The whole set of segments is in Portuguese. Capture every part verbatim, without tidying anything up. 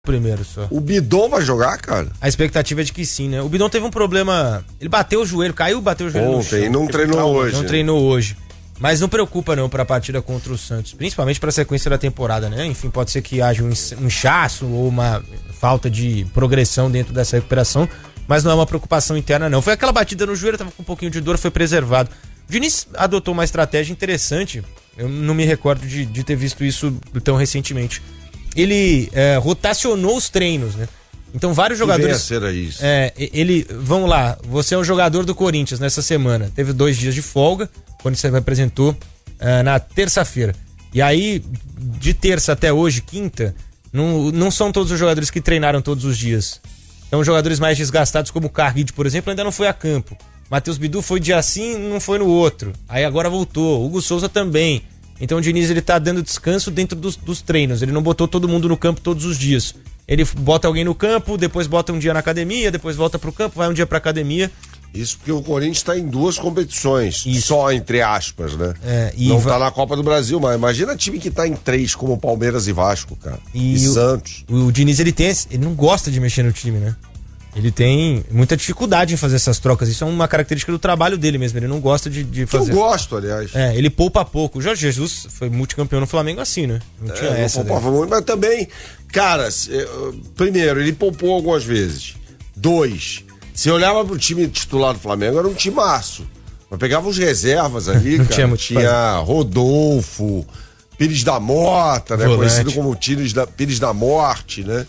Primeiro só. O Bidon vai jogar, cara? A expectativa é de que sim, né? O Bidon teve um problema. Ele bateu o joelho, caiu, bateu o joelho Ontem, no chão. não treinou Calma, hoje. Não né? treinou hoje. Mas não preocupa não pra partida contra o Santos. Principalmente pra sequência da temporada, né? Enfim, pode ser que haja um inchaço ou uma falta de progressão dentro dessa recuperação. Mas não é uma preocupação interna, não. Foi aquela batida no joelho, tava com um pouquinho de dor, foi preservado. O Diniz adotou uma estratégia interessante. Eu não me recordo de, de ter visto isso tão recentemente. Ele é, rotacionou os treinos, né? Então vários jogadores... Que venha a ser isso. É, ele... Vamos lá, você é um jogador do Corinthians nessa semana. Teve dois dias de folga, quando você apresentou uh, na terça-feira. E aí, de terça até hoje, quinta, não, não são todos os jogadores que treinaram todos os dias. Então jogadores mais desgastados, como o Carrillo, por exemplo, ainda não foi a campo. Matheus Bidu foi dia sim, não foi no outro. Aí agora voltou. Hugo Souza também. Então o Diniz, ele tá dando descanso dentro dos, dos treinos. Ele não botou todo mundo no campo todos os dias. Ele bota alguém no campo, depois bota um dia na academia, depois volta pro campo, vai um dia pra academia. Isso porque o Corinthians está em duas competições, Isso. só entre aspas, né? É, e não va- tá na Copa do Brasil, mas imagina time que tá em três, como Palmeiras e Vasco, cara. E E, o- Santos. O, o Diniz, ele tem esse- ele não gosta de mexer no time, né? Ele tem muita dificuldade em fazer essas trocas. Isso é uma característica do trabalho dele mesmo. Ele não gosta de, de Que eu fazer. gosto, aliás. É, ele poupa pouco. O Jorge Jesus foi multicampeão no Flamengo assim, né? Não tinha É, essa. não daí. poupava muito, mas também, cara, se- eh, primeiro, ele poupou algumas vezes. Dois, você olhava pro time titular do Flamengo, era um timaço. Mas pegava os reservas ali, Não cara. tinha muito Tinha Rodolfo, Pires da Mota, né? Volante. Conhecido como Pires da, Pires da Morte, né?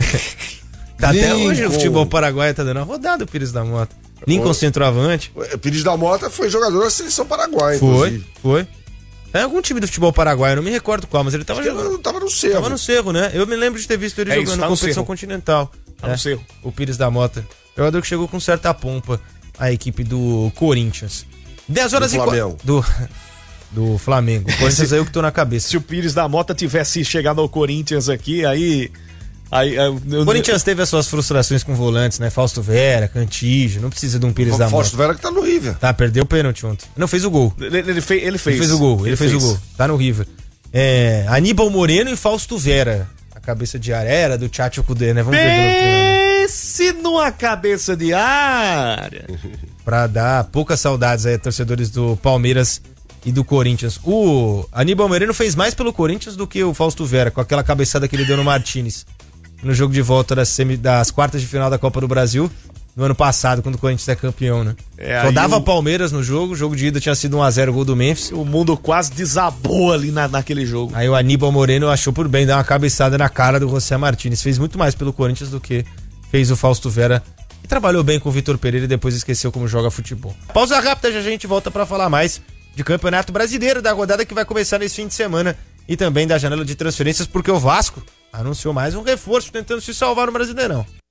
Tá até Lincoln. hoje o futebol paraguaio tá dando uma rodada o Pires da Mota. Lincoln centroavante. Pires da Mota foi jogador da seleção paraguaia, Foi, inclusive. foi. É algum time do futebol paraguaio, eu não me recordo qual, mas ele tava Acho que jogando. ele tava no Cerro. Tava no Cerro, né? Eu me lembro de ter visto ele É jogando isso, na tá no competição Cerro. continental. Tá no É, Cerro. O Pires da Mota. Jogador que chegou com certa pompa à equipe do Corinthians. dez horas Do e qua- Flamengo. Do, do Flamengo. O Corinthians é eu que tô na cabeça. Se o Pires da Mota tivesse chegado ao Corinthians aqui, aí... aí eu, O Corinthians teve as suas frustrações com volantes, né? Fausto Vera, Cantígio, não precisa de um Pires da Mota. Fausto Vera que tá no River. Tá, perdeu o pênalti ontem. Não, fez o gol. Ele, ele fez, ele fez. Ele fez o gol, ele, fez, o gol. Tá no River. É, Aníbal Moreno e Fausto Vera. A cabeça de área era do Tchatcho Kudê, né? Vamos ver. pelo- Pense numa cabeça de área. Pra dar poucas saudades aí a torcedores do Palmeiras e do Corinthians. O Aníbal Moreno fez mais pelo Corinthians do que o Fausto Vera, com aquela cabeçada que ele deu no Martínez no jogo de volta das, semi, das quartas de final da Copa do Brasil no ano passado, quando o Corinthians é campeão, né? É, Só aí dava o- Palmeiras no jogo, o jogo de ida tinha sido um a zero o gol do Memphis. O mundo quase desabou ali na, naquele jogo. Aí o Aníbal Moreno achou por bem dar uma cabeçada na cara do José Martínez. Fez muito mais pelo Corinthians do que fez o Fausto Vera. E trabalhou bem com o Vitor Pereira e depois esqueceu como joga futebol. Pausa rápida, já a gente volta pra falar mais de Campeonato Brasileiro, da rodada que vai começar nesse fim de semana. E também da janela de transferências, porque o Vasco anunciou mais um reforço tentando se salvar no Brasileirão.